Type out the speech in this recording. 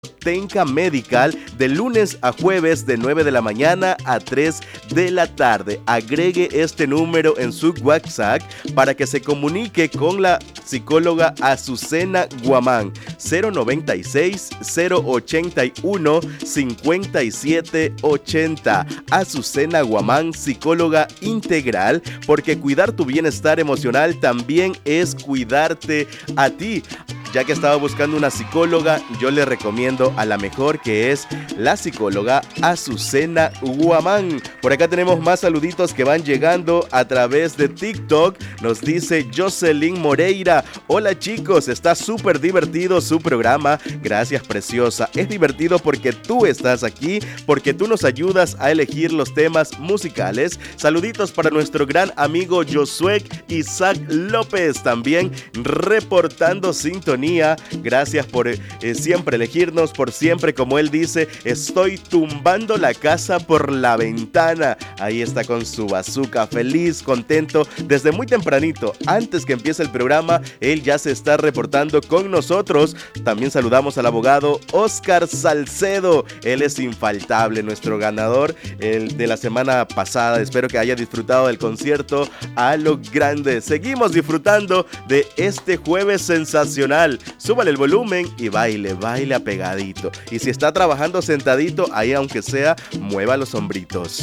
Tenca Medical de lunes a jueves de 9 de la mañana a 3 de la tarde. Agregue este número en su WhatsApp para que se comunique con la psicóloga Azucena Guamán. 096-081-5780. Azucena Guamán, psicóloga integral, porque cuidar tu bienestar emocional también es cuidarte a ti. Ya que estaba buscando una psicóloga, yo le recomiendo a la mejor, que es la psicóloga Azucena Guamán. Por acá tenemos más saluditos que van llegando a través de TikTok. Nos dice Jocelyn Moreira: hola chicos, está súper divertido su programa. Gracias, preciosa. Es divertido porque tú estás aquí, porque tú nos ayudas a elegir los temas musicales. Saluditos para nuestro gran amigo Josué Isaac López, también reportando sintonía. Gracias por siempre elegirnos, por siempre, como él dice, estoy tumbando la casa por la ventana. Ahí está con su bazooka, feliz, contento, desde muy tempranito, antes que empiece el programa, él ya se está reportando con nosotros. También saludamos al abogado Oscar Salcedo, él es infaltable, nuestro ganador el de la semana pasada. Espero que haya disfrutado del concierto a lo grande. Seguimos disfrutando de este jueves sensacional. Súbale el volumen y baile, baile apegadito. Y si está trabajando sentadito, ahí aunque sea, mueva los hombritos.